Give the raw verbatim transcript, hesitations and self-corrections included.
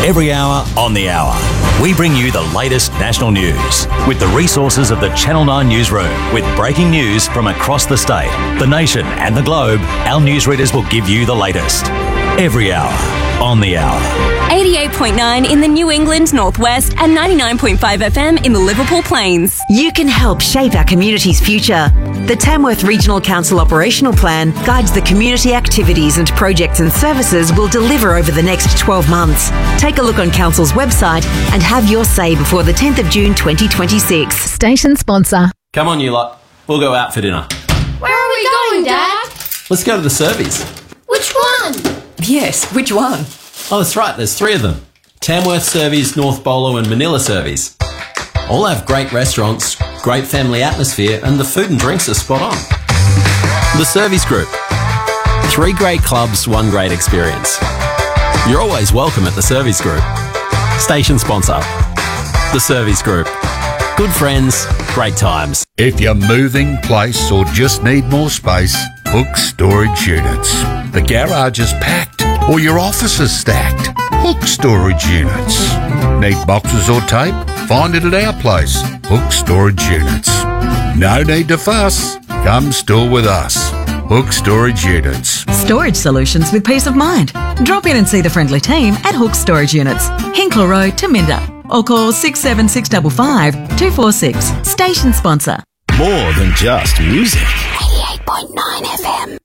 Every hour on the hour, we bring you the latest national news with the resources of the Channel nine newsroom. With breaking news from across the state, the nation and the globe, our newsreaders will give you the latest. Every hour on the hour. eighty-eight point nine in the New England Northwest and ninety-nine point five F M in the Liverpool Plains. You can help shape our community's future. The Tamworth Regional Council Operational Plan guides the community activities and projects and services we'll deliver over the next twelve months. Take a look on Council's website and have your say before the tenth of June twenty twenty-six. Station sponsor. Come on, you lot. We'll go out for dinner. Where are we going, Dad? Let's go to the Servies. Which one? Yes, which one? Oh, that's right. There's three of them. Tamworth Servies, North Bolo and Manila Servies. All have great restaurants, great family atmosphere, and the food and drinks are spot on. The Servies Group. Three great clubs, one great experience. You're always welcome at the Servies Group. Station sponsor. The Servies Group. Good friends, great times. If you're moving, place or just need more space, Hook Storage Units. The garage is packed or your office is stacked. Hook Storage Units. Need boxes or tape? Find it at our place. Hook Storage Units. No need to fuss. Come store with us. Hook Storage Units. Storage solutions with peace of mind. Drop in and see the friendly team at Hook Storage Units, Hinkler Road, Taminda, or call six seven six five five two four six. Station sponsor. More than just music. eighty-eight point nine F M.